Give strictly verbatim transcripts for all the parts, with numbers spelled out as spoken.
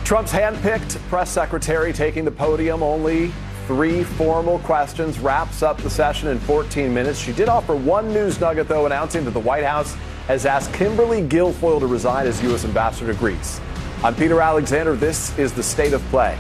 Trump's handpicked press secretary taking the podium. Only three formal questions, wraps up the session in fourteen minutes. She did offer one news nugget, though, announcing that the White House has asked Kimberly Guilfoyle to resign as U S ambassador to Greece. I'm Peter Alexander. This is the State of Play.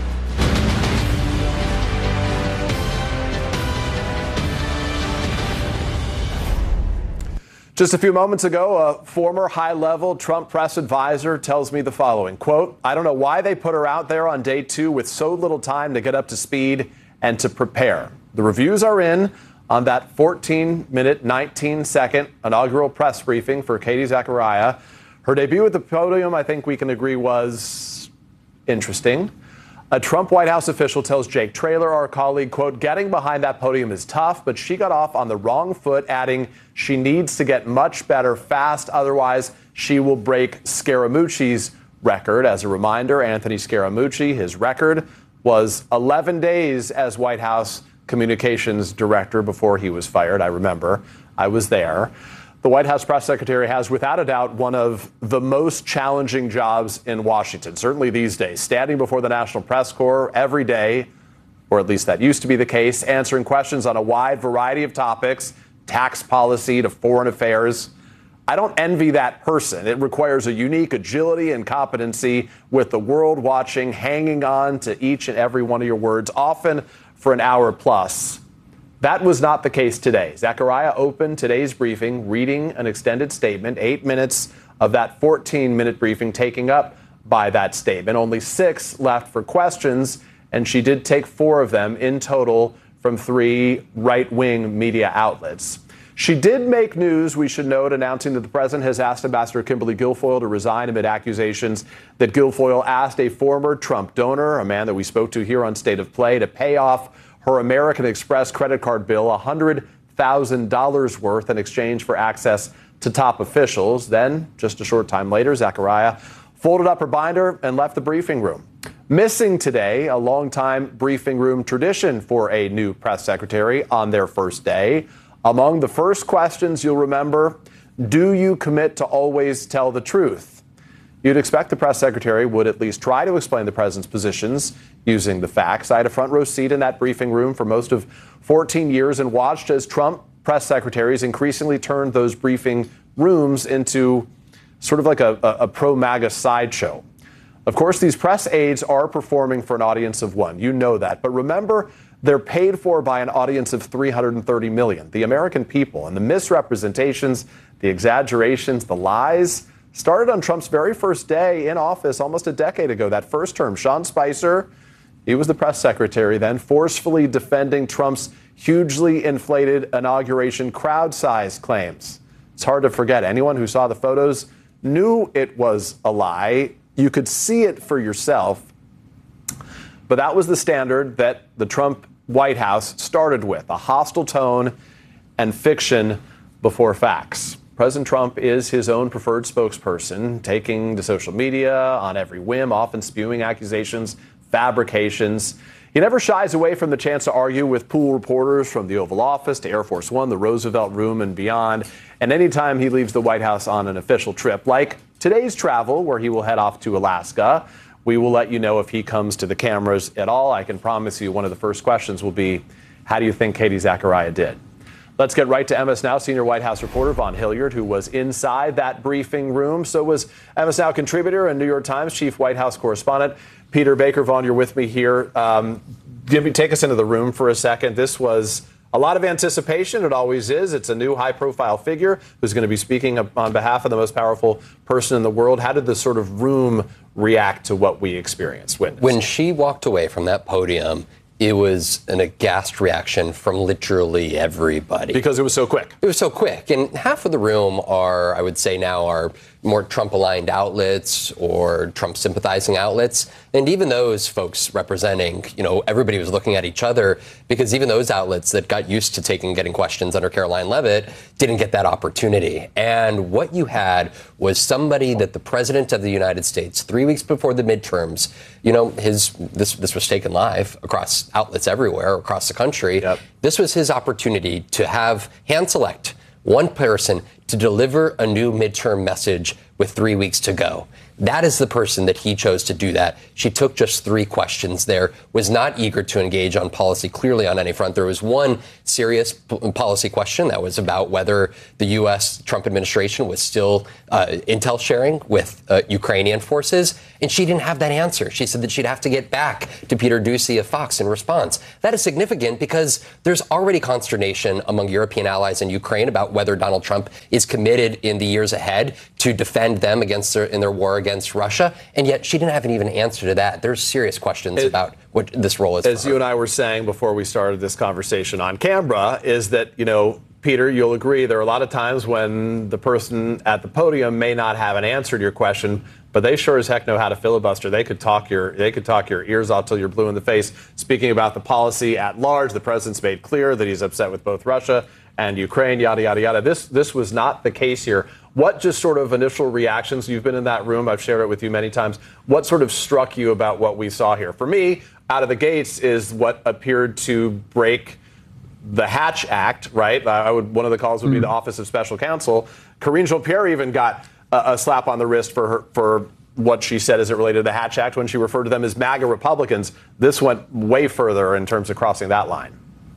Just a few moments ago, a former high-level Trump press advisor tells me the following, quote, "I don't know why they put her out there on day two with so little time to get up to speed and to prepare." The reviews are in on that fourteen minute, nineteen second inaugural press briefing for Katie Zachariah. Her debut at the podium, I think we can agree, was interesting. A Trump White House official tells Jake Traylor, our colleague, quote, "Getting behind that podium is tough, but she got off on the wrong foot," adding she needs to get much better fast. Otherwise, she will break Scaramucci's record. As a reminder, Anthony Scaramucci, his record was eleven days as White House communications director before he was fired. I remember. I was there. The White House press secretary has, without a doubt, one of the most challenging jobs in Washington, certainly these days, standing before the National Press Corps every day, or at least that used to be the case, answering questions on a wide variety of topics, tax policy to foreign affairs. I don't envy that person. It requires a unique agility and competency, with the world watching, hanging on to each and every one of your words, often for an hour plus. That was not the case today. Zachariah opened today's briefing reading an extended statement, eight minutes of that fourteen minute briefing taking up by that statement. Only six left for questions, and she did take four of them in total from three right-wing media outlets. She did make news, we should note, announcing that the president has asked Ambassador Kimberly Guilfoyle to resign amid accusations that Guilfoyle asked a former Trump donor, a man that we spoke to here on State of Play, to pay off her American Express credit card bill, one hundred thousand dollars worth, in exchange for access to top officials. Then, just a short time later, Zachariah folded up her binder and left the briefing room. Missing today, a longtime briefing room tradition for a new press secretary on their first day. Among the first questions you'll remember, do you commit to always tell the truth? You'd expect the press secretary would at least try to explain the president's positions using the facts. I had a front row seat in that briefing room for most of fourteen years and watched as Trump press secretaries increasingly turned those briefing rooms into sort of like a, a, a pro-MAGA sideshow. Of course, these press aides are performing for an audience of one. You know that. But remember, they're paid for by an audience of three hundred thirty million, the American people. And the misrepresentations, the exaggerations, the lies started on Trump's very first day in office almost a decade ago, that first term. Sean Spicer, he was the press secretary then, forcefully defending Trump's hugely inflated inauguration crowd size claims. It's hard to forget. Anyone who saw the photos knew it was a lie. You could see it for yourself. But that was the standard that the Trump White House started with, a hostile tone and fiction before facts. President Trump is his own preferred spokesperson, taking to social media on every whim, often spewing accusations, fabrications. He never shies away from the chance to argue with pool reporters from the Oval Office to Air Force One, the Roosevelt Room, and beyond. And anytime he leaves the White House on an official trip, like today's travel, where he will head off to Alaska, we will let you know if he comes to the cameras at all. I can promise you one of the first questions will be, how do you think Katie Zachariah did? Let's get right to M S Now senior White House reporter Vaughn Hilliard, who was inside that briefing room. So was M S Now contributor and New York Times chief White House correspondent Peter Baker. Vaughn, you're with me here. Um, give me, take us into the room for a second. This was a lot of anticipation. It always is. It's a new high-profile figure who's going to be speaking on behalf of the most powerful person in the world. How did the sort of room react to what we experienced? Witnessed? When she walked away from that podium, it was an aghast reaction from literally everybody. Because it was so quick. It was so quick. And half of the room are, I would say now, are more Trump-aligned outlets or Trump-sympathizing outlets. And even those folks representing, you know, everybody was looking at each other, because even those outlets that got used to taking, getting questions under Caroline Leavitt didn't get that opportunity. And what you had was somebody that the president of the United States, three weeks before the midterms, you know, his this this was taken live across outlets everywhere across the country. Yep. This was his opportunity to have hand select one person to deliver a new midterm message with three weeks to go. That is the person that he chose to do that. She took just three questions there, was not eager to engage on policy clearly on any front. There was one serious p- policy question that was about whether the U S. Trump administration was still uh, intel sharing with uh, Ukrainian forces, and she didn't have that answer. She said that she'd have to get back to Peter Doocy of Fox in response. That is significant because there's already consternation among European allies in Ukraine about whether Donald Trump is committed in the years ahead to defend them against their, in their war against Russia, and yet she didn't have an even answer to that. There's serious questions it, about what this role is. As you and I were saying before we started this conversation on camera, is that, you know, Peter, you'll agree there are a lot of times when the person at the podium may not have an answer to your question, but they sure as heck know how to filibuster. They could talk your they could talk your ears off till you're blue in the face. Speaking about the policy at large, the president's made clear that he's upset with both Russia and Ukraine, yada, yada, yada. This this was not the case here. What just sort of initial reactions? You've been in that room. I've shared it with you many times. What sort of struck you about what we saw here? For me, out of the gates is what appeared to break the Hatch Act, right? I would, one of the calls would be mm. the Office of Special Counsel. Karine Jean-Pierre even got a, a slap on the wrist for her, for what she said as it related to the Hatch Act when she referred to them as MAGA Republicans. This went way further in terms of crossing that line.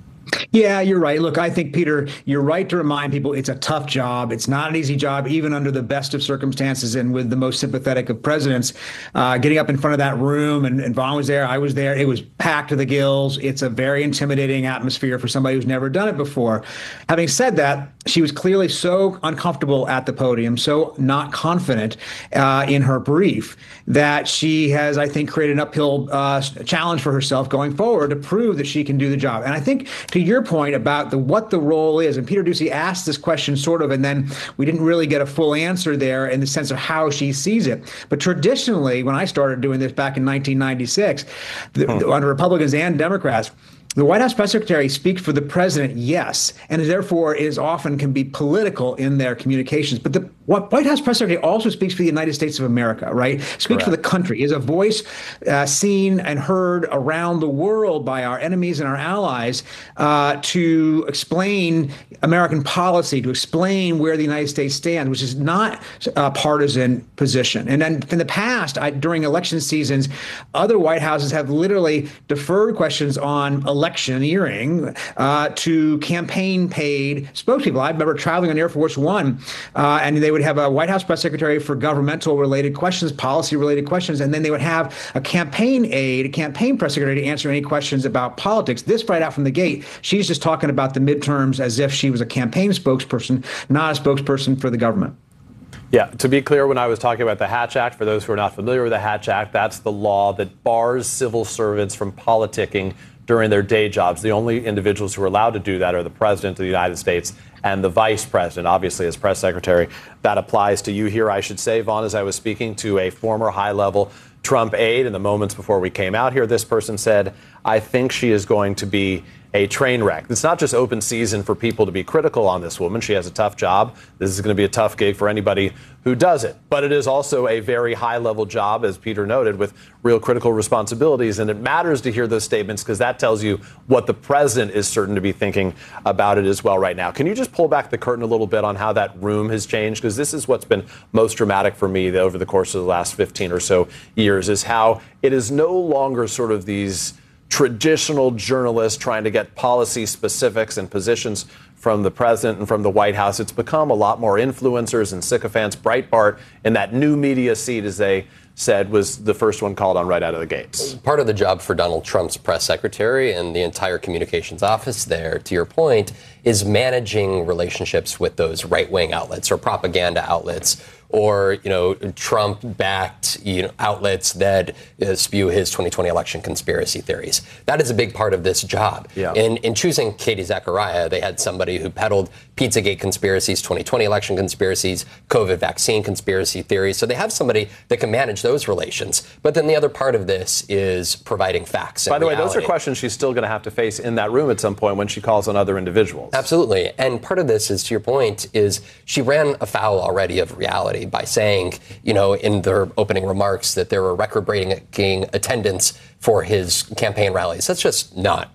Yeah, you're right. Look, I think, Peter, you're right to remind people it's a tough job. It's not an easy job, even under the best of circumstances and with the most sympathetic of presidents. Uh, getting up in front of that room, and, and Vaughn was there, I was there. It was packed to the gills. It's a very intimidating atmosphere for somebody who's never done it before. Having said that, she was clearly so uncomfortable at the podium, so not confident uh, in her brief, that she has, I think, created an uphill uh, challenge for herself going forward to prove that she can do the job. And I think, to your point about the what the role is, and Peter Doocy asked this question sort of, and then we didn't really get a full answer there in the sense of how she sees it. But traditionally, when I started doing this back in nineteen ninety-six, the, hmm. under Republicans and Democrats, the White House press secretary speaks for the president, yes, and therefore is often can be political in their communications. But the White House press secretary also speaks for the United States of America, right? Speaks Correct. For the country, is a voice uh, seen and heard around the world by our enemies and our allies uh, to explain American policy, to explain where the United States stands, which is not a partisan position. And then in the past, I, during election seasons, other White Houses have literally deferred questions on election electioneering uh, to campaign-paid spokespeople. I remember traveling on Air Force One, uh, and they would have a White House press secretary for governmental-related questions, policy-related questions, and then they would have a campaign aide, a campaign press secretary to answer any questions about politics. This right out from the gate, she's just talking about the midterms as if she was a campaign spokesperson, not a spokesperson for the government. Yeah, to be clear, when I was talking about the Hatch Act, for those who are not familiar with the Hatch Act, that's the law that bars civil servants from politicking during their day jobs. The only individuals who are allowed to do that are the president of the United States and the vice president, obviously as press secretary. That applies to you here, I should say, Vaughn, as I was speaking to a former high-level Trump aide in the moments before we came out here. This person said, I think she is going to be a train wreck. It's not just open season for people to be critical on this woman. She has a tough job. This is going to be a tough gig for anybody who does it. But it is also a very high-level job, as Peter noted, with real critical responsibilities. And it matters to hear those statements because that tells you what the president is certain to be thinking about it as well right now. Can you just pull back the curtain a little bit on how that room has changed? Because this is what's been most dramatic for me over the course of the last fifteen or so years, is how it is no longer sort of these traditional journalists trying to get policy specifics and positions from the president and from the White House. It's become a lot more influencers and sycophants. Breitbart, in that new media seat, as they said, was the first one called on right out of the gates. Part of the job for Donald Trump's press secretary and the entire communications office there, to your point, is managing relationships with those right-wing outlets or propaganda outlets, or, you know, Trump-backed, you know, outlets that uh, spew his twenty twenty election conspiracy theories. That is a big part of this job. Yeah. In, in choosing Katie Zachariah, they had somebody who peddled Pizzagate conspiracies, twenty twenty election conspiracies, COVID vaccine conspiracy theories. So they have somebody that can manage those relations. But then the other part of this is providing facts. By the reality. way, those are questions she's still going to have to face in that room at some point when she calls on other individuals. Absolutely. And part of this is, to your point, is she ran afoul already of reality by saying, you know, in their opening remarks that there were record-breaking attendance for his campaign rallies. That's just not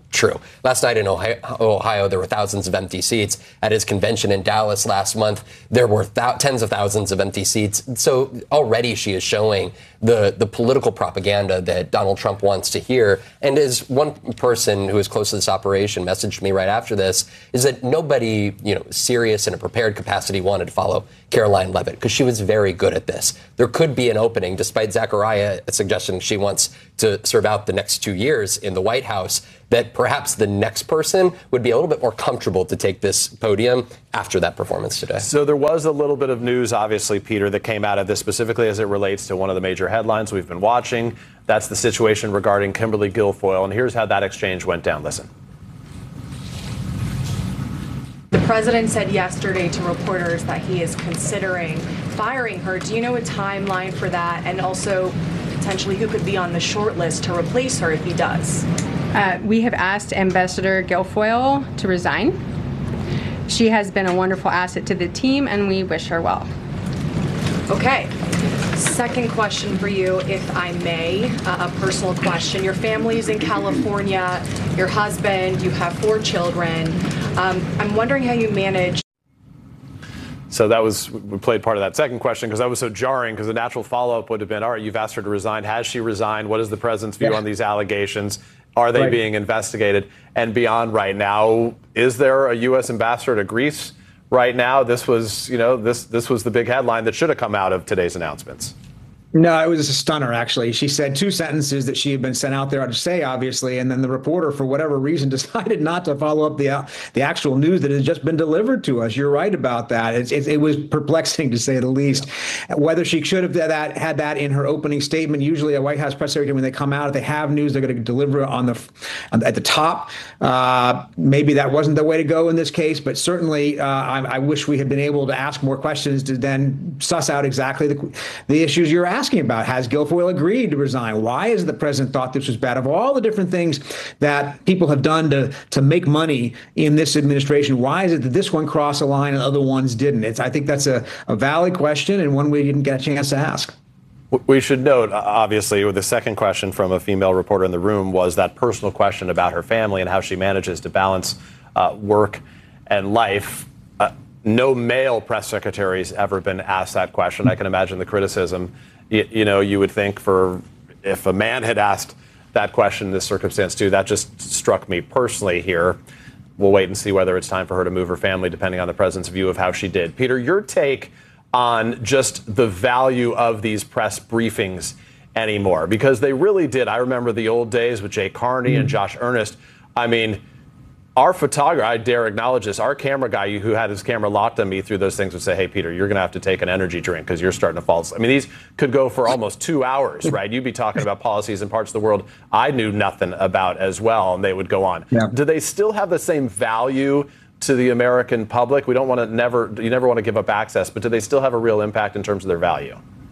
true. Last night in Ohio, Ohio, there were thousands of empty seats. At his convention in Dallas last month, there were th- tens of thousands of empty seats. So already she is showing the, the political propaganda that Donald Trump wants to hear. And as one person who is close to this operation messaged me right after this, is that nobody, you know, serious in a prepared capacity wanted to follow Karoline Leavitt because she was very good at this. There could be an opening, despite Zachariah suggesting she wants to serve out the next two years in the White House, that perhaps the next person would be a little bit more comfortable to take this podium after that performance today. So there was a little bit of news, obviously, Peter, that came out of this specifically as it relates to one of the major headlines we've been watching. That's the situation regarding Kimberly Guilfoyle. And here's how that exchange went down. Listen. The president said yesterday to reporters that he is considering firing her. Do you know a timeline for that? And also potentially who could be on the short list to replace her if he does? Uh, we have asked Ambassador Guilfoyle to resign. She has been a wonderful asset to the team, and we wish her well. Okay. Second question for you, if I may, uh, a personal question. Your family's in California, your husband, you have four children. Um, I'm wondering how you manage. So that was, we played part of that second question because that was so jarring, because the natural follow-up would have been, all right, you've asked her to resign. Has she resigned? What is the president's view yeah. on these allegations? Are they right. being investigated? And beyond right now, is there a U S ambassador to Greece right now? This was, you know, this this was the big headline that should have come out of today's announcements. No, it was a stunner, actually. She said two sentences that she had been sent out there to say, obviously, and then the reporter, for whatever reason, decided not to follow up the uh, the actual news that has just been delivered to us. You're right about that. It, it, it was perplexing, to say the least. Yeah. Whether she should have that, had that in her opening statement. Usually a White House press secretary, when they come out, if they have news, they're going to deliver on the at the top. Uh, maybe that wasn't the way to go in this case, but certainly uh, I, I wish we had been able to ask more questions to then suss out exactly the, the issues you're asking. Asking about. Has Guilfoyle agreed to resign? Why is the president thought this was bad? Of all the different things that people have done to to make money in this administration, why is it that this one crossed a line and other ones didn't? It's, I think that's a, a valid question, and one we didn't get a chance to ask. We should note, obviously, the second question from a female reporter in the room was that personal question about her family and how she manages to balance uh, work and life. Uh, no male press secretary has ever been asked that question. I can imagine the criticism. You, you know, you would think for if a man had asked that question in this circumstance, too, that just struck me personally here. We'll wait and see whether it's time for her to move her family, depending on the president's view of how she did. Peter, your take on just the value of these press briefings anymore, because they really did. I remember the old days with Jay Carney mm. and Josh Earnest. I mean, our photographer, I dare acknowledge this, our camera guy who had his camera locked on me through those things would say, hey, Peter, you're going to have to take an energy drink because you're starting to fall asleep. I mean, these could go for almost two hours, right? You'd be talking about policies in parts of the world I knew nothing about as well, and they would go on. Yeah. Do they still have the same value to the American public? We don't want to never, you never want to give up access, but do they still have a real impact in terms of their value?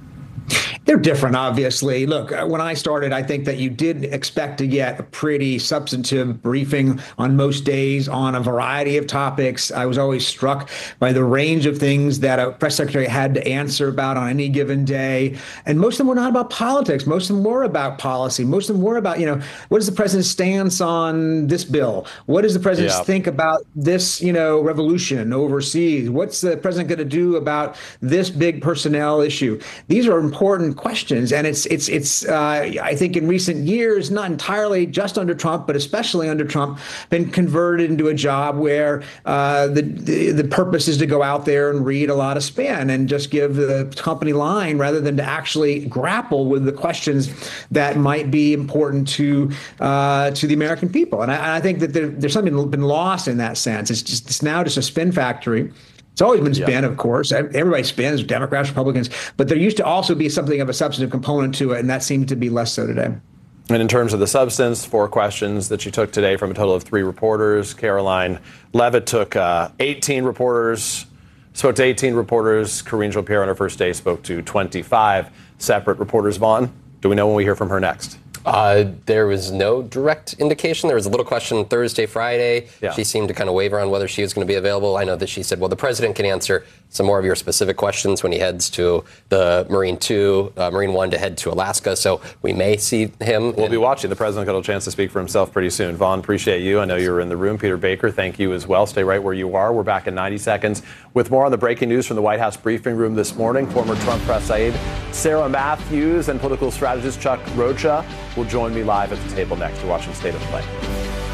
They're different, obviously. Look, when I started, I think that you did expect to get a pretty substantive briefing on most days on a variety of topics. I was always struck by the range of things that a press secretary had to answer about on any given day. And most of them were not about politics. Most of them were about policy. Most of them were about, you know, what is the president's stance on this bill? What does the president yeah. think about this, you know, revolution overseas? What's the president going to do about this big personnel issue? These are important questions, and it's it's it's uh, I think in recent years, not entirely just under Trump, but especially under Trump, been converted into a job where uh, the, the the purpose is to go out there and read a lot of spin and just give the company line rather than to actually grapple with the questions that might be important to uh, to the American people. And I, I think that there, there's something been lost in that sense. It's just it's now just a spin factory. It's always been spin, yeah. of course. Everybody spins, Democrats, Republicans. But there used to also be something of a substantive component to it, and that seems to be less so today. And in terms of the substance, four questions that you took today from a total of three reporters. Karoline Leavitt took uh, eighteen reporters, spoke to eighteen reporters. Karine Jean-Pierre on her first day spoke to twenty-five separate reporters. Vaughn, do we know when we hear from her next? Uh, there was no direct indication. There was a little question Thursday, Friday. Yeah. She seemed to kind of waver on whether she was going to be available. I know that she said, well, the president can answer some more of your specific questions when he heads to the Marine two, uh, Marine one to head to Alaska. So we may see him. We'll be watching. The president got a chance to speak for himself pretty soon. Vaughn, appreciate you. I know you were in the room. Peter Baker, thank you as well. Stay right where you are. We're back in ninety seconds with more on the breaking news from the White House briefing room this morning. Former Trump press aide Sarah Matthews and political strategist Chuck Rocha will join me live at the table next. You're watching State of Play.